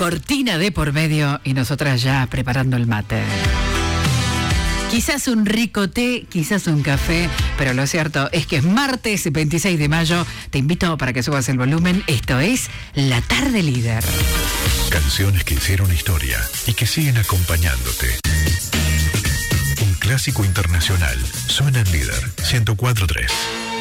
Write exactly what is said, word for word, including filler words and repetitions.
cortina de por medio y nosotras ya preparando el mate. Quizás un rico té, quizás un café, pero lo cierto es que es martes veintiséis de mayo. Te invito para que subas el volumen. Esto es La Tarde Líder. Canciones que hicieron historia y que siguen acompañándote. Un clásico internacional suena en Líder ciento cuatro punto tres.